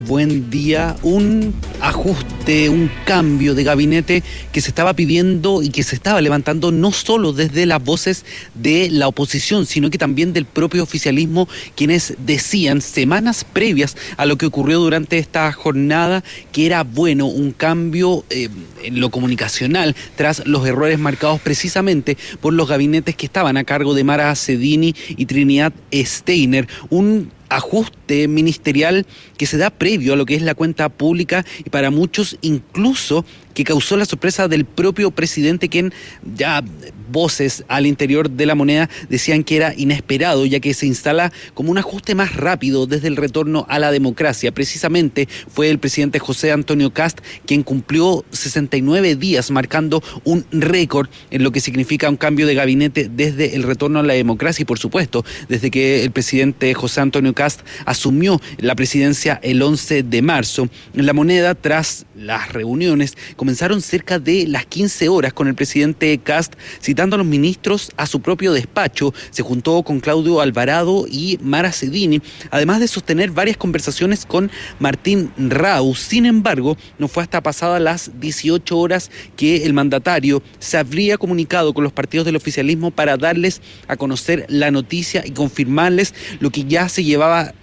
Buen día. Un ajuste, un cambio de gabinete que se estaba pidiendo y que se estaba levantando no solo desde las voces de la oposición, sino que también del propio oficialismo, quienes decían semanas previas a lo que ocurrió durante esta jornada que era bueno un cambio en lo comunicacional tras los errores marcados precisamente por los gabinetes que estaban a cargo de Mara Cedini y Trinidad Steiner. Un ajuste ministerial que se da previo a lo que es la cuenta pública y para muchos incluso que causó la sorpresa del propio presidente, quien ya voces al interior de la moneda decían que era inesperado, ya que se instala como un ajuste más rápido desde el retorno a la democracia. Precisamente fue el presidente José Antonio Kast quien cumplió 69 días, marcando un récord en lo que significa un cambio de gabinete desde el retorno a la democracia y, por supuesto, desde que el presidente José Antonio Kast asumió la presidencia el 11 de marzo. En la moneda, tras las reuniones, comenzaron cerca de las 15 horas con el presidente Kast citando a los ministros a su propio despacho. Se juntó con Claudio Alvarado y Mara Cedini, además de sostener varias conversaciones con Martín Rau. Sin embargo, no fue hasta pasadas las 18 horas que el mandatario se habría comunicado con los partidos del oficialismo para darles a conocer la noticia y confirmarles lo que ya se llevaba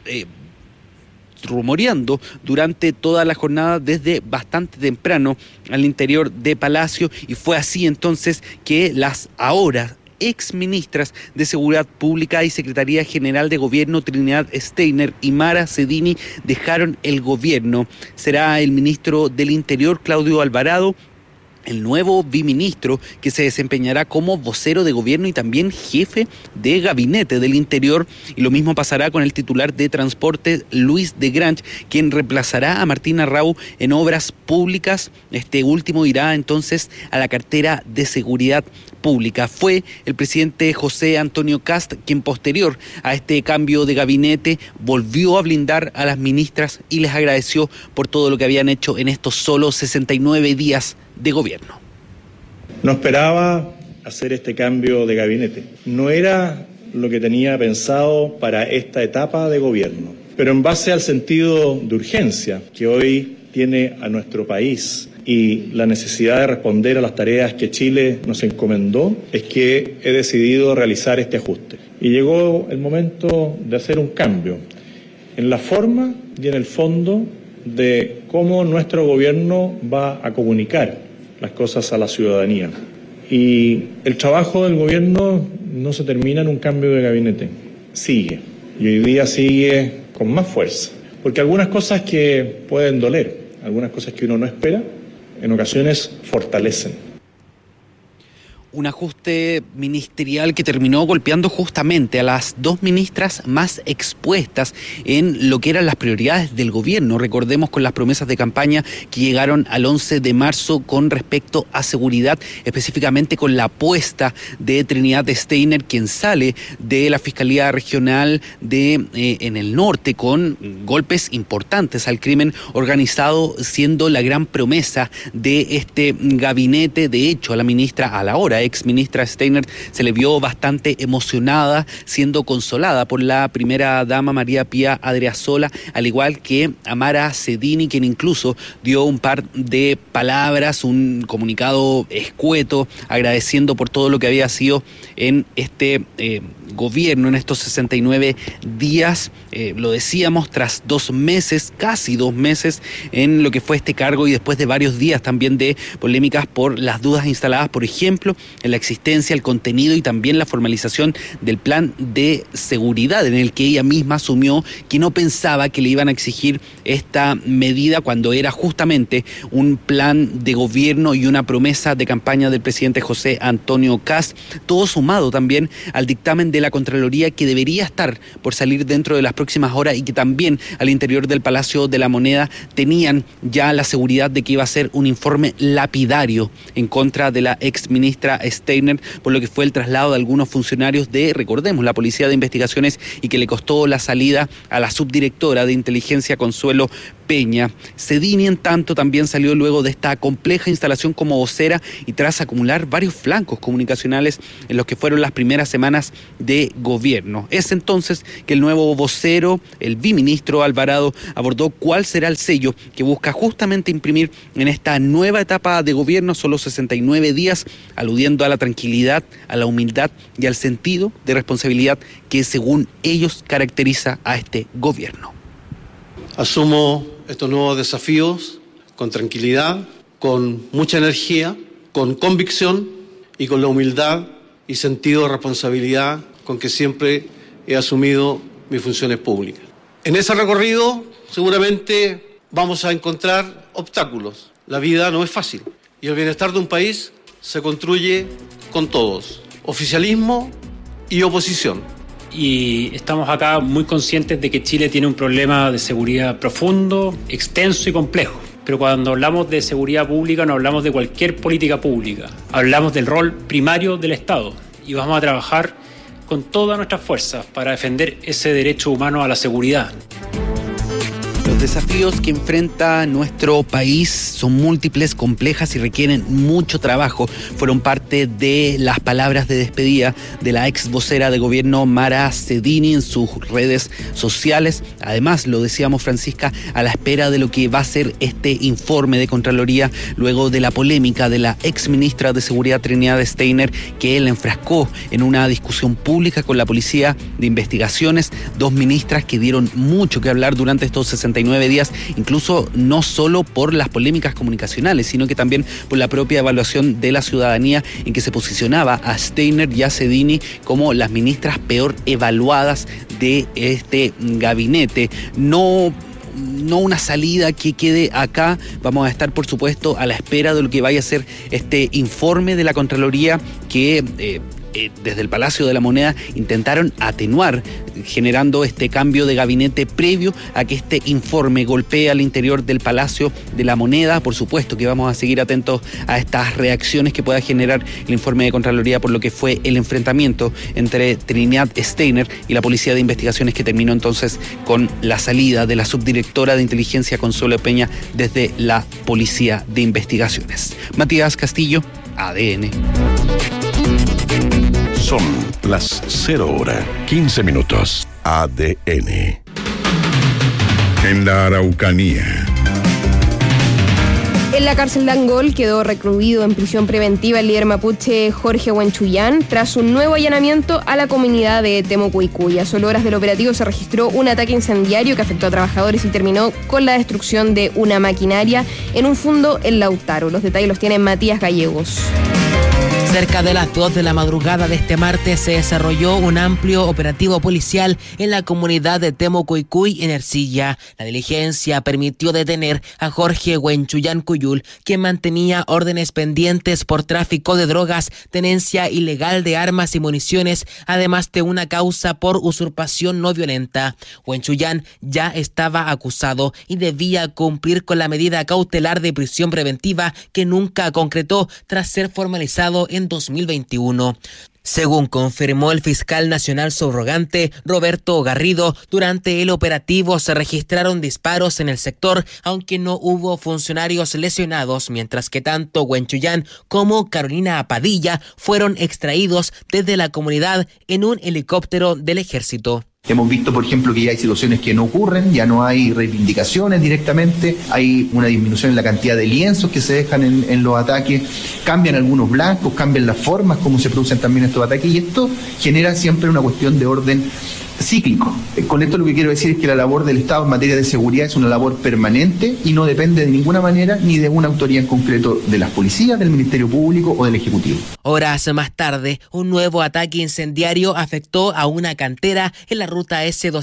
rumoreando durante toda la jornada desde bastante temprano al interior de Palacio, y fue así entonces que las ahora exministras de Seguridad Pública y Secretaría General de Gobierno Trinidad Steiner y Mara Cedini dejaron el gobierno. Será el ministro del Interior, Claudio Alvarado, el nuevo biministro que se desempeñará como vocero de gobierno y también jefe de gabinete del Interior, y lo mismo pasará con el titular de Transporte, Luis de Grange, quien reemplazará a Martín Rau en Obras Públicas. Este último irá entonces a la cartera de Seguridad Pública. Fue el presidente José Antonio Kast quien, posterior a este cambio de gabinete, volvió a blindar a las ministras y les agradeció por todo lo que habían hecho en estos solo 69 días de gobierno. No esperaba hacer este cambio de gabinete. No era lo que tenía pensado para esta etapa de gobierno. Pero en base al sentido de urgencia que hoy tiene a nuestro país y la necesidad de responder a las tareas que Chile nos encomendó, es que he decidido realizar este ajuste. Y llegó el momento de hacer un cambio en la forma y en el fondo de cómo nuestro gobierno va a comunicar las cosas a la ciudadanía. Y el trabajo del gobierno no se termina en un cambio de gabinete, sigue. Y hoy día sigue con más fuerza. Porque algunas cosas que pueden doler, algunas cosas que uno no espera, en ocasiones fortalecen. Un ajuste ministerial que terminó golpeando justamente a las dos ministras más expuestas en lo que eran las prioridades del gobierno. Recordemos con las promesas de campaña que llegaron al 11 de marzo con respecto a seguridad, específicamente con la apuesta de Trinidad Steiner, quien sale de la Fiscalía Regional en el norte con golpes importantes al crimen organizado, siendo la gran promesa de este gabinete. De hecho, a la ministra, a la hora ex ministra Steiner, se le vio bastante emocionada, siendo consolada por la primera dama María Pía Adriasola, al igual que a Mara Cedini, quien incluso dio un par de palabras, un comunicado escueto, agradeciendo por todo lo que había sido en este gobierno, en estos 69 días, lo decíamos, tras 2 meses, casi 2 meses en lo que fue este cargo, y después de varios días también de polémicas por las dudas instaladas, por ejemplo, en la existencia, el contenido y también la formalización del plan de seguridad, en el que ella misma asumió que no pensaba que le iban a exigir esta medida cuando era justamente un plan de gobierno y una promesa de campaña del presidente José Antonio Kast, todo sumado también al dictamen de la Contraloría que debería estar por salir dentro de las próximas horas, y que también al interior del Palacio de la Moneda tenían ya la seguridad de que iba a ser un informe lapidario en contra de la ex ministra Gloria Steiner, por lo que fue el traslado de algunos funcionarios de, recordemos, la Policía de Investigaciones y que le costó la salida a la subdirectora de inteligencia Consuelo Peña. Sedini, en tanto, también salió luego de esta compleja instalación como vocera y tras acumular varios flancos comunicacionales en los que fueron las primeras semanas de gobierno. Es entonces que el nuevo vocero, el viceministro Alvarado, abordó cuál será el sello que busca justamente imprimir en esta nueva etapa de gobierno, solo 69 días, aludiendo a la tranquilidad, a la humildad y al sentido de responsabilidad que, según ellos, caracteriza a este gobierno. Asumo estos nuevos desafíos con tranquilidad, con mucha energía, con convicción y con la humildad y sentido de responsabilidad con que siempre he asumido mis funciones públicas. En ese recorrido seguramente vamos a encontrar obstáculos. La vida no es fácil y el bienestar de un país se construye con todos, oficialismo y oposición. Y estamos acá muy conscientes de que Chile tiene un problema de seguridad profundo, extenso y complejo. Pero cuando hablamos de seguridad pública no hablamos de cualquier política pública, hablamos del rol primario del Estado y vamos a trabajar con todas nuestras fuerzas para defender ese derecho humano a la seguridad. Los desafíos que enfrenta nuestro país son múltiples, complejas y requieren mucho trabajo. Fueron parte de las palabras de despedida de la ex vocera de gobierno Mara Sedini en sus redes sociales. Además, lo decíamos, Francisca, a la espera de lo que va a ser este informe de Contraloría luego de la polémica de la ex ministra de Seguridad Trinidad Steiner, que él enfrascó en una discusión pública con la Policía de Investigaciones. Dos ministras que dieron mucho que hablar durante estos 69 días, incluso no solo por las polémicas comunicacionales, sino que también por la propia evaluación de la ciudadanía en que se posicionaba a Steiner y a Sedini como las ministras peor evaluadas de este gabinete. No una salida que quede acá. Vamos a estar, por supuesto, a la espera de lo que vaya a ser este informe de la Contraloría que desde el Palacio de la Moneda intentaron atenuar, generando este cambio de gabinete previo a que este informe golpee al interior del Palacio de la Moneda. Por supuesto que vamos a seguir atentos a estas reacciones que pueda generar el informe de Contraloría por lo que fue el enfrentamiento entre Trinidad Steiner y la Policía de Investigaciones, que terminó entonces con la salida de la subdirectora de inteligencia Consuelo Peña desde la Policía de Investigaciones. Matías Castillo, ADN. Son las 0:15. ADN. En la Araucanía. En la cárcel de Angol quedó recluido en prisión preventiva el líder mapuche Jorge Huenchuyán tras un nuevo allanamiento a la comunidad de Temucuicui. A solo horas del operativo se registró un ataque incendiario que afectó a trabajadores y terminó con la destrucción de una maquinaria en un fundo en Lautaro. Los detalles los tiene Matías Gallegos. Cerca de las 2 de la madrugada de este martes se desarrolló un amplio operativo policial en la comunidad de Temucuicui, en Ercilla. La diligencia permitió detener a Jorge Huenchuyán Cuyul, quien mantenía órdenes pendientes por tráfico de drogas, tenencia ilegal de armas y municiones, además de una causa por usurpación no violenta. Huenchuyán ya estaba acusado y debía cumplir con la medida cautelar de prisión preventiva que nunca concretó tras ser formalizado en 2021. Según confirmó el fiscal nacional subrogante Roberto Garrido, durante el operativo se registraron disparos en el sector, aunque no hubo funcionarios lesionados, mientras que tanto Huenchuyán como Carolina Padilla fueron extraídos desde la comunidad en un helicóptero del ejército. Hemos visto, por ejemplo, que ya hay situaciones que no ocurren, ya no hay reivindicaciones directamente, hay una disminución en la cantidad de lienzos que se dejan en los ataques, cambian algunos blancos, cambian las formas como se producen también estos ataques, y esto genera siempre una cuestión de orden cíclico. Con esto lo que quiero decir es que la labor del Estado en materia de seguridad es una labor permanente y no depende de ninguna manera ni de una autoridad en concreto de las policías, del Ministerio Público o del Ejecutivo. Horas más tarde, un nuevo ataque incendiario afectó a una cantera en la ruta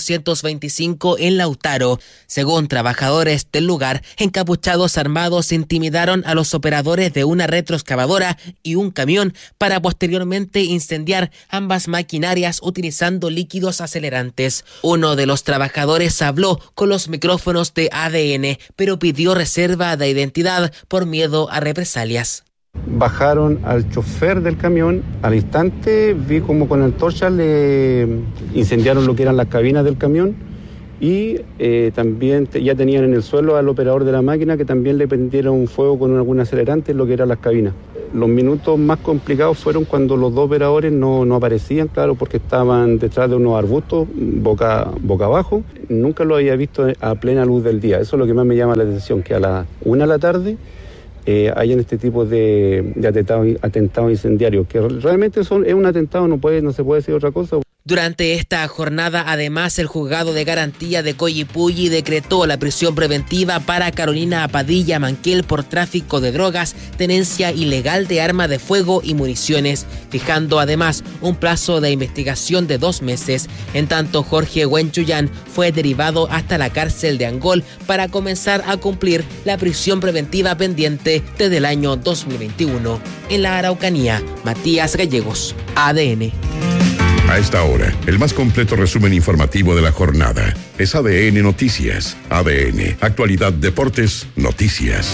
S225 en Lautaro. Según trabajadores del lugar, encapuchados armados intimidaron a los operadores de una retroexcavadora y un camión para posteriormente incendiar ambas maquinarias utilizando líquidos acelerantes. Uno de los trabajadores habló con los micrófonos de ADN, pero pidió reserva de identidad por miedo a represalias. bajaron al chofer del camión. Al instante vi como con antorchas le incendiaron lo que eran las cabinas del camión y también ya tenían en el suelo al operador de la máquina, que también le prendieron fuego con algún acelerante en lo que eran las cabinas. Los minutos más complicados fueron cuando los dos operadores no aparecían, claro, porque estaban detrás de unos arbustos, boca abajo. Nunca lo había visto a plena luz del día. Eso es lo que más me llama la atención, que a las 1 de la tarde hayan este tipo de atentados incendiarios, que realmente es un atentado, no se puede decir otra cosa. Durante esta jornada, además, el juzgado de garantía de Coyipulli decretó la prisión preventiva para Carolina Padilla Manquel por tráfico de drogas, tenencia ilegal de arma de fuego y municiones, fijando además un plazo de investigación de 2 meses. En tanto, Jorge Huenchuyán fue derivado hasta la cárcel de Angol para comenzar a cumplir la prisión preventiva pendiente desde el año 2021. En la Araucanía, Matías Gallegos, ADN. A esta hora, el más completo resumen informativo de la jornada es ADN Noticias. ADN, Actualidad, Deportes, Noticias.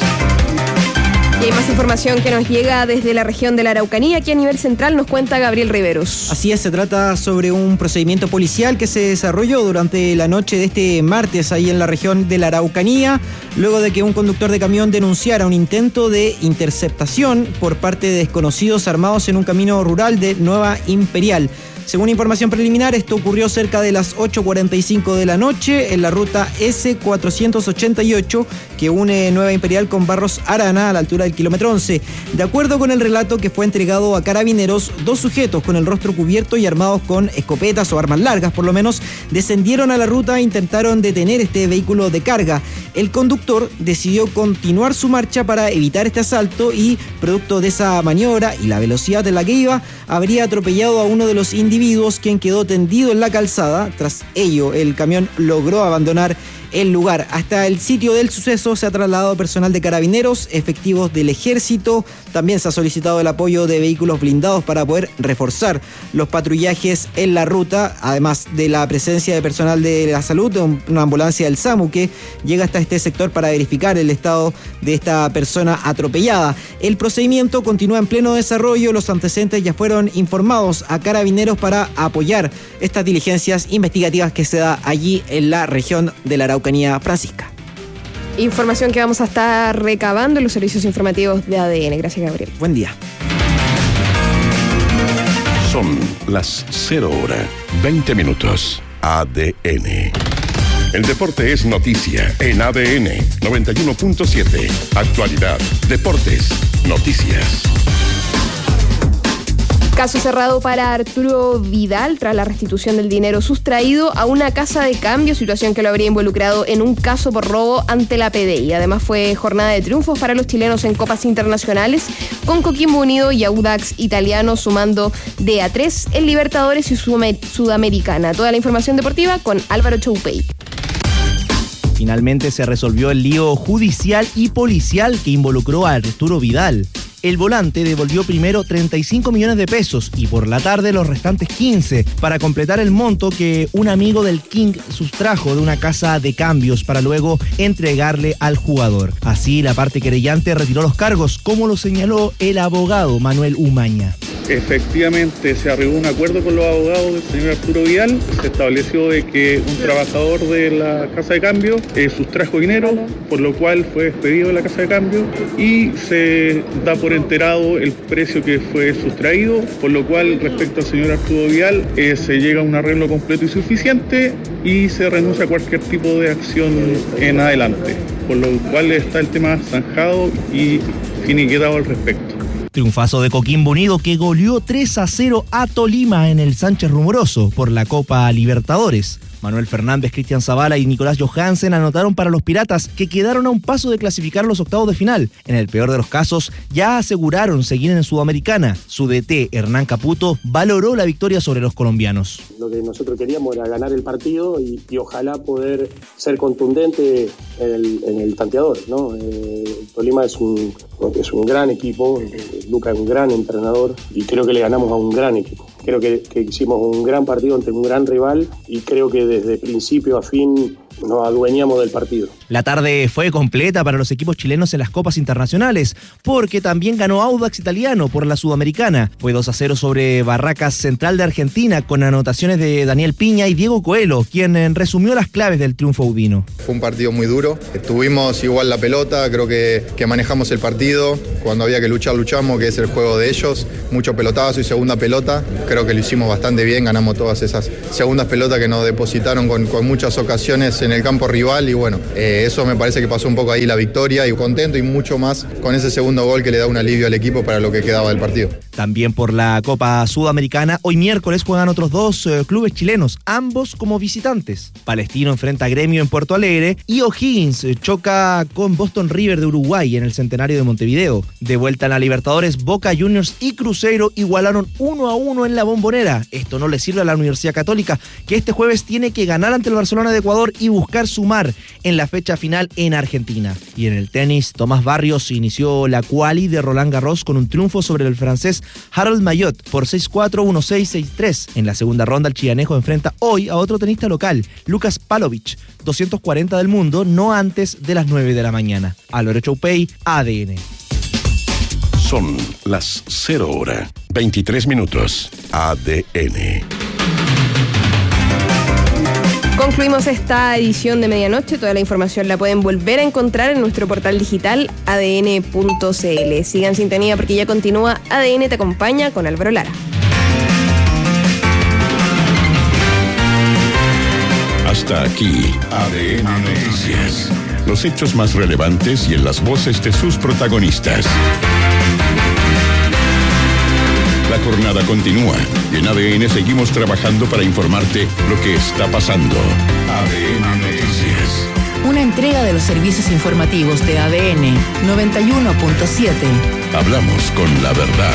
Y hay más información que nos llega desde la región de la Araucanía. Aquí a nivel central nos cuenta Gabriel Riveros. Así es, se trata sobre un procedimiento policial que se desarrolló durante la noche de este martes ahí en la región de la Araucanía, luego de que un conductor de camión denunciara un intento de interceptación por parte de desconocidos armados en un camino rural de Nueva Imperial. Según información preliminar, esto ocurrió cerca de las 8:45 de la noche en la ruta S488 que une Nueva Imperial con Barros Arana a la altura del kilómetro 11. De acuerdo con el relato que fue entregado a Carabineros, 2 sujetos con el rostro cubierto y armados con escopetas o armas largas por lo menos, descendieron a la ruta e intentaron detener este vehículo de carga. El conductor decidió continuar su marcha para evitar este asalto y, producto de esa maniobra y la velocidad en la que iba, habría atropellado a uno de los individuos, quien quedó tendido en la calzada. Tras ello, el camión logró abandonar el lugar. Hasta el sitio del suceso se ha trasladado personal de Carabineros, efectivos del Ejército. También se ha solicitado el apoyo de vehículos blindados para poder reforzar los patrullajes en la ruta, además de la presencia de personal de la salud, de una ambulancia del SAMU que llega hasta este sector para verificar el estado de esta persona atropellada. El procedimiento continúa en pleno desarrollo. Los antecedentes ya fueron informados a Carabineros para apoyar estas diligencias investigativas que se da allí en la región de la Araucanía. Francisca. Información que vamos a estar recabando en los servicios informativos de ADN. Gracias, Gabriel. Buen día. Son las 0:20. ADN. El deporte es noticia en ADN 91.7. Actualidad, deportes, noticias. Caso cerrado para Arturo Vidal tras la restitución del dinero sustraído a una casa de cambio, situación que lo habría involucrado en un caso por robo ante la PDI. Además fue jornada de triunfos para los chilenos en copas internacionales, con Coquimbo Unido y Audax Italiano sumando de a 3 en Libertadores y Sudamericana. Toda la información deportiva con Álvaro Choupey. Finalmente se resolvió el lío judicial y policial que involucró a Arturo Vidal. El volante devolvió primero 35 millones de pesos y por la tarde los restantes 15 para completar el monto que un amigo del King sustrajo de una casa de cambios para luego entregarle al jugador. Así, la parte querellante retiró los cargos, como lo señaló el abogado Manuel Umaña. Efectivamente, se arribó a un acuerdo con los abogados del señor Arturo Vidal. Se estableció de que un trabajador de la casa de cambio sustrajo dinero, por lo cual fue despedido de la casa de cambio y se da por enterado el precio que fue sustraído, por lo cual respecto al señor Arturo Vidal se llega a un arreglo completo y suficiente y se renuncia a cualquier tipo de acción en adelante, por lo cual está el tema zanjado y finiquitado al respecto. Triunfazo de Coquimbo Unido que goleó 3-0 a Tolima en el Sánchez Rumoroso por la Copa Libertadores. Manuel Fernández, Cristian Zavala y Nicolás Johansen anotaron para los Piratas, que quedaron a un paso de clasificar los octavos de final. En el peor de los casos, ya aseguraron seguir en Sudamericana. Su DT, Hernán Caputo, valoró la victoria sobre los colombianos. Lo que nosotros queríamos era ganar el partido y ojalá poder ser contundente en el tanteador, ¿no? Tolima es un gran equipo, Luca es un gran entrenador y creo que le ganamos a un gran equipo. Creo que hicimos un gran partido ante un gran rival y creo que desde principio a fin nos adueñamos del partido. La tarde fue completa para los equipos chilenos en las copas internacionales, porque también ganó Audax Italiano por la Sudamericana. Fue 2-0 sobre Barracas Central de Argentina, con anotaciones de Daniel Piña y Diego Coelho, quien resumió las claves del triunfo audino. Fue un partido muy duro, tuvimos igual la pelota, creo que manejamos el partido, cuando había que luchar, luchamos, que es el juego de ellos, mucho pelotazo y segunda pelota, creo que lo hicimos bastante bien, ganamos todas esas segundas pelotas que nos depositaron con muchas ocasiones en el campo rival y bueno, eso me parece que pasó un poco ahí la victoria y contento y mucho más con ese segundo gol que le da un alivio al equipo para lo que quedaba del partido. También por la Copa Sudamericana, hoy miércoles juegan otros dos clubes chilenos, ambos como visitantes. Palestino enfrenta a Gremio en Puerto Alegre y O'Higgins choca con Boston River de Uruguay en el Centenario de Montevideo. De vuelta en la Libertadores, Boca Juniors y Cruzeiro igualaron 1-1 en la Bombonera. Esto no le sirve a la Universidad Católica, que este jueves tiene que ganar ante el Barcelona de Ecuador y buscar sumar en la fecha final en Argentina. Y en el tenis, Tomás Barrios inició la quali de Roland Garros con un triunfo sobre el francés Harold Mayot por 6-4, 1-6, 6-3. En la segunda ronda, el chilenejo enfrenta hoy a otro tenista local, Lucas Pavlovich, 240 del mundo, no antes de las 9 de la mañana. Álvaro Choupey, ADN. Son las 0 horas, 23 minutos. ADN. Concluimos esta edición de medianoche. Toda la información la pueden volver a encontrar en nuestro portal digital adn.cl. Sigan en sintonía porque ya continúa ADN Te Acompaña con Álvaro Lara. Hasta aquí, ADN Noticias. Los hechos más relevantes y en las voces de sus protagonistas. La jornada continúa y en ADN seguimos trabajando para informarte lo que está pasando. ADN Noticias. Una entrega de los servicios informativos de ADN 91.7. Hablamos con la verdad.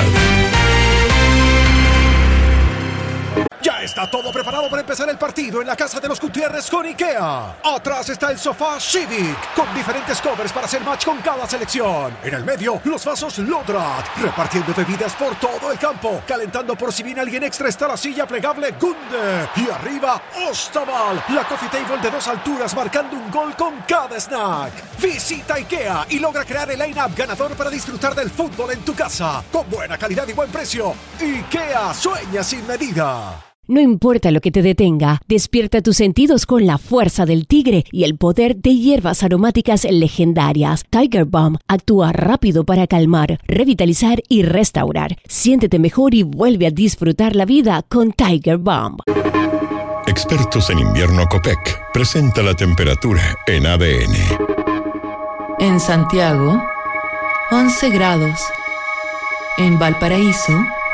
Ya está todo preparado para empezar el partido en la casa de los Gutiérrez con IKEA. Atrás está el sofá Civic, con diferentes covers para hacer match con cada selección. En el medio, los vasos Lodrat, repartiendo bebidas por todo el campo. Calentando por si viene alguien extra está la silla plegable Gunde. Y arriba, Ostaval, la coffee table de 2 alturas marcando un gol con cada snack. Visita IKEA y logra crear el line-up ganador para disfrutar del fútbol en tu casa. Con buena calidad y buen precio. IKEA sueña sin medida. No importa lo que te detenga, despierta tus sentidos con la fuerza del tigre y el poder de hierbas aromáticas legendarias. Tiger Balm actúa rápido para calmar, revitalizar y restaurar. Siéntete mejor y vuelve a disfrutar la vida con Tiger Balm. Expertos en invierno Copec presenta la temperatura en ADN. En Santiago, 11 grados. En Valparaíso,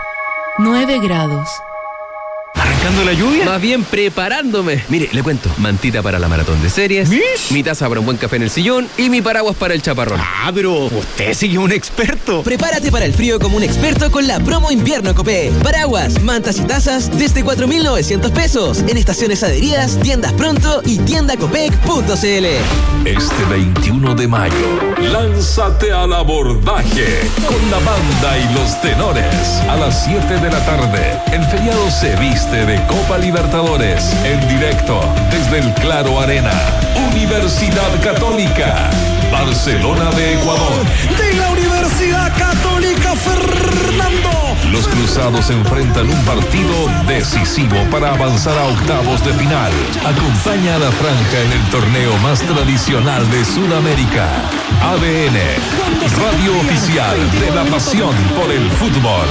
9 grados. ¿Arrancando la lluvia? Más bien preparándome. Mire, le cuento. Mantita para la maratón de series. ¿Mish? Mi taza para un buen café en el sillón. Y mi paraguas para el chaparrón. Ah, pero usted sí que es un experto. Prepárate para el frío como un experto con la promo invierno Copé. Paraguas, mantas y tazas desde 4.900 pesos. En estaciones adheridas, tiendas pronto y tiendacopec.cl. Este 21 de mayo, lánzate al abordaje con la banda y los tenores. A las 7 de la tarde, el feriado se viste de Copa Libertadores en directo desde el Claro Arena. Universidad Católica, Barcelona de Ecuador. De la Universidad Católica, Fernando. Los cruzados enfrentan un partido decisivo para avanzar a octavos de final. Acompaña a la franja en el torneo más tradicional de Sudamérica. ADN, radio oficial de la pasión por el fútbol.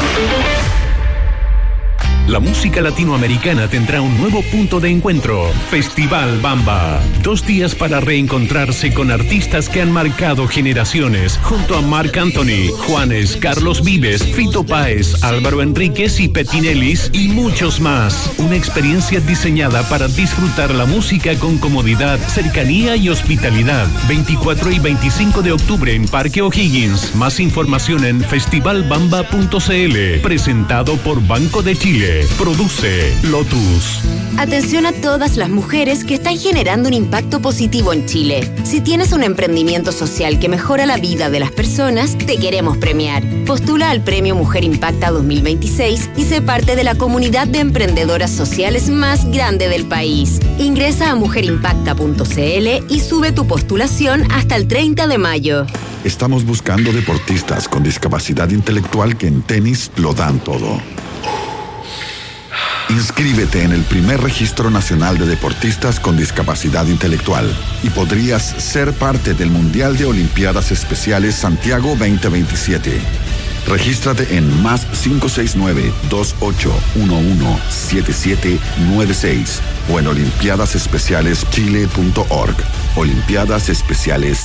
La música latinoamericana tendrá un nuevo punto de encuentro. Festival Bamba. 2 días para reencontrarse con artistas que han marcado generaciones. Junto a Marc Anthony, Juanes, Carlos Vives, Fito Páez, Álvaro Enríquez y Petinelis y muchos más. Una experiencia diseñada para disfrutar la música con comodidad, cercanía y hospitalidad. 24 y 25 de octubre en Parque O'Higgins. Más información en festivalbamba.cl. Presentado por Banco de Chile. Chile. Produce Lotus. Atención a todas las mujeres que están generando un impacto positivo en Chile. Si tienes un emprendimiento social que mejora la vida de las personas, te queremos premiar. Postula al Premio Mujer Impacta 2026 y sé parte de la comunidad de emprendedoras sociales más grande del país. Ingresa a mujerimpacta.cl y sube tu postulación hasta el 30 de mayo. Estamos buscando deportistas con discapacidad intelectual que en tenis lo dan todo. Inscríbete en el primer registro nacional de deportistas con discapacidad intelectual y podrías ser parte del Mundial de Olimpiadas Especiales Santiago 2027. Regístrate en +569-2811-7796 o en olimpiadasespecialeschile.org. Olimpiadas Especiales